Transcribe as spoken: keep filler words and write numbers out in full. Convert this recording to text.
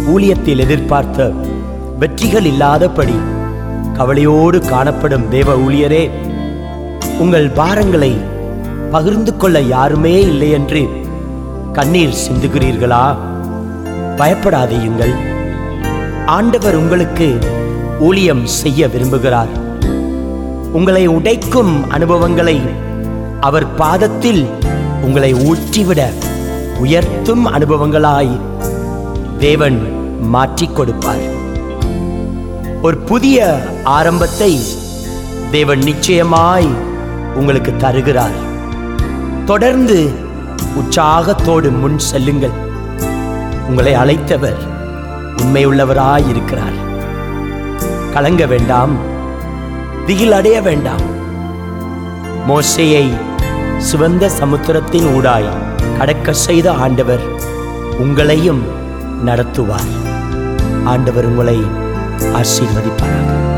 ஊழியத்தில் எதிர்பார்த்த வெற்றிகள் இல்லாதபடி கவலையோடு காணப்படும் தேவ ஊழியரே, உங்கள் பாரங்களை பகிர்ந்து கொள்ள யாருமே இல்லை என்று கண்ணீர் சிந்துகிறீர்களா? பயப்படாதீங்கள். ஆண்டவர் உங்களுக்கு ஊழியம் செய்ய விரும்புகிறார். உங்களை உடைக்கும் அனுபவங்களை அவர் பாதத்தில் உங்களை ஊற்றிவிட உயர்த்தும் அனுபவங்களாய் தேவன் மாற்றிக் கொடுப்பார். ஒரு புதிய ஆரம்பத்தை தேவன் நிச்சயமாய் உங்களுக்கு தருகிறார். தொடர்ந்து உற்சாகத்தோடு முன் செல்லுங்கள். உங்களை அழைத்தவர் உண்மையுள்ளவராய் இருக்கிறார். கலங்க வேண்டாம், திகில் அடைய வேண்டாம். மோசேயை சிவந்த சமுத்திரத்தின் ஊடாய் கடக்க செய்த ஆண்டவர் உங்களையும் நடத்துவார். ஆண்டவர் உங்களை ஆசீர்வதிப்பார்.